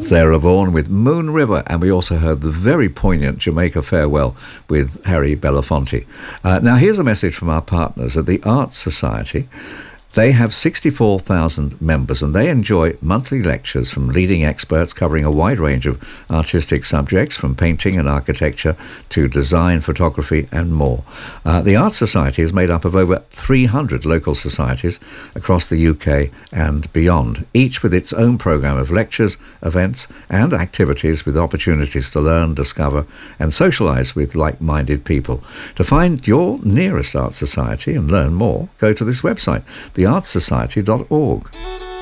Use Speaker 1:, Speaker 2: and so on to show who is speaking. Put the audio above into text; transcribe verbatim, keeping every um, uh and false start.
Speaker 1: Sarah Vaughan with Moon River, and we also heard the very poignant Jamaica Farewell with Harry Belafonte. Uh, now here's a message from our partners at the Arts Society. They have sixty-four thousand members, and they enjoy monthly lectures from leading experts covering a wide range of artistic subjects, from painting and architecture to design, photography and more. Uh, the Arts Society is made up of over three hundred local societies across the U K and beyond, each with its own programme of lectures, events and activities with opportunities to learn, discover and socialise with like-minded people. To find your nearest Arts Society and learn more, go to this website, the arts society dot org.